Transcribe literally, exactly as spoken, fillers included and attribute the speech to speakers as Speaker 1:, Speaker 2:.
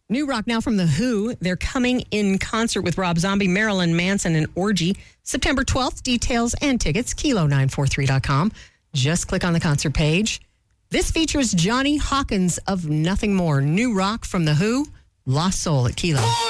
Speaker 1: New rock now from The Who. They're coming in concert with Rob Zombie, Marilyn Manson, and Orgy. September twelfth. Details and tickets, kilo nine four three dot com. Just click on the concert page. This features Johnny Hawkins of Nothing More. New rock from The Who. Lost Soul at Kilo.